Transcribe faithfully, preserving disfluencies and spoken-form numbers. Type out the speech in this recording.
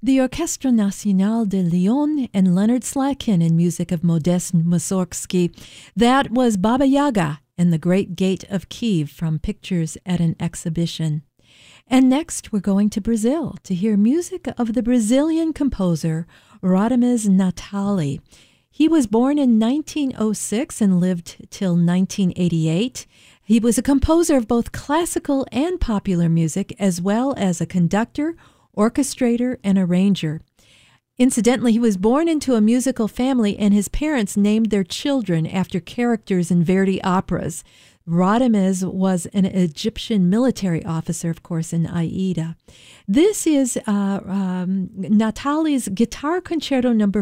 The Orchestre Nationale de Lyon and Leonard Slatkin in music of Modest Mussorgsky. That was Baba Yaga and the Great Gate of Kiev from Pictures at an Exhibition. And next, we're going to Brazil to hear music of the Brazilian composer Radamés Natali. He was born in nineteen oh six and lived till nineteen eighty-eight. He was a composer of both classical and popular music, as well as a conductor, orchestrator, and arranger. Incidentally, he was born into a musical family, and his parents named their children after characters in Verdi operas. Radamés was an Egyptian military officer, of course, in Aida. This is uh, um, Natali's Guitar Concerto Number